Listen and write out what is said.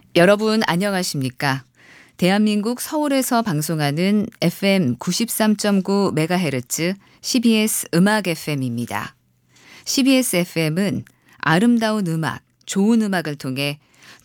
여러분 안녕하십니까? 대한민국 서울에서 방송하는 FM 93.9MHz CBS 음악 FM입니다. CBS FM은 아름다운 음악, 좋은 음악을 통해